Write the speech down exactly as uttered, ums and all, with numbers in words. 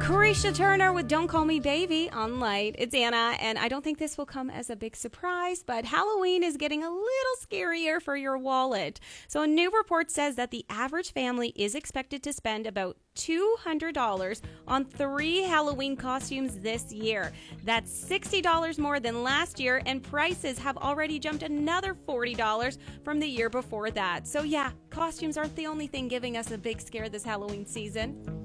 Carisha Turner with Don't Call Me Baby on Light. It's Anna, and I don't think this will come as a big surprise, but Halloween is getting a little scarier for your wallet. So a new report says that the average family is expected to spend about two hundred dollars on three Halloween costumes this year. That's sixty dollars more than last year, and prices have already jumped another forty dollars from the year before that. So yeah, costumes aren't the only thing giving us a big scare this Halloween season.